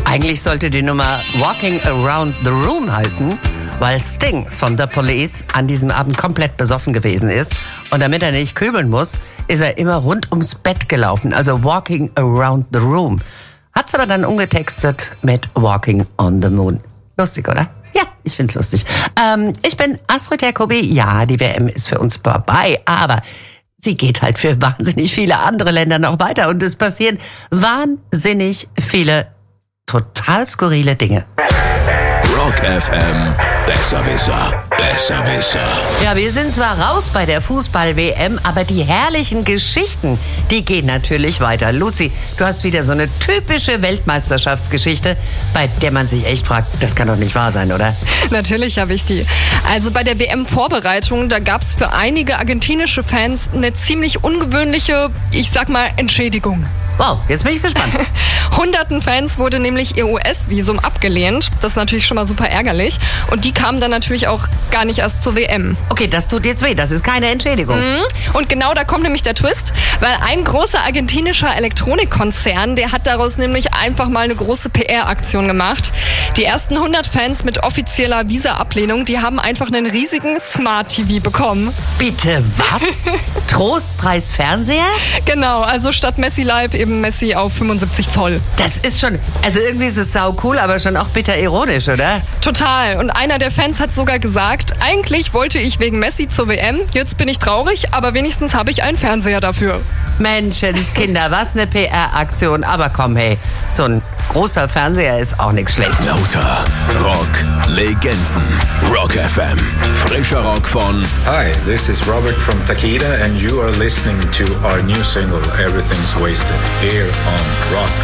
Eigentlich sollte die Nummer Walking Around the Room heißen, weil Sting von The Police an diesem Abend komplett besoffen gewesen ist. Und damit er nicht kübeln muss, ist er immer rund ums Bett gelaufen, also Walking Around the Room. Hat's aber dann umgetextet mit Walking on the Moon. Lustig, oder? Ja, ich find's lustig. Ich bin Astrid Jacobi. Ja, die WM ist für uns vorbei, aber sie geht halt für wahnsinnig viele andere Länder noch weiter und es passieren wahnsinnig viele total skurrile Dinge. Rock FM, Besserwisser, Besserwisser. Ja, wir sind zwar raus bei der Fußball-WM, aber die herrlichen Geschichten, die gehen natürlich weiter. Luzi, du hast wieder so eine typische Weltmeisterschaftsgeschichte, bei der man sich echt fragt, das kann doch nicht wahr sein, oder? Natürlich habe ich die. Also bei der WM-Vorbereitung, da gab es für einige argentinische Fans eine ziemlich ungewöhnliche, ich sag mal, Entschädigung. Wow, jetzt bin ich gespannt. Hunderten Fans wurde nämlich ihr US-Visum abgelehnt. Das ist natürlich schon mal super ärgerlich. Und die kamen dann natürlich auch gar nicht erst zur WM. Okay, das tut jetzt weh, das ist keine Entschädigung. Und genau da kommt nämlich der Twist, weil ein großer argentinischer Elektronikkonzern, der hat daraus nämlich einfach mal eine große PR-Aktion gemacht. Die ersten 100 Fans mit offizieller Visa-Ablehnung, die haben einfach einen riesigen Smart-TV bekommen. Bitte was? Trostpreis Fernseher? Genau, also statt Messi Live eben Messi auf 75 Zoll. Das ist schon, also irgendwie ist es sau cool, aber schon auch bitter ironisch, oder? Total. Und einer der Fans hat sogar gesagt, eigentlich wollte ich wegen Messi zur WM, jetzt bin ich traurig, aber wenigstens habe ich einen Fernseher dafür. Menschenskinder, was eine PR-Aktion. Aber komm, hey, so ein großer Fernseher ist auch nichts Schlechtes. Lauter Rock, Legenden, Rock FM, frischer Rock von Hi, this is Robert from Takeda and you are listening to our new single Everything's Wasted here on Rock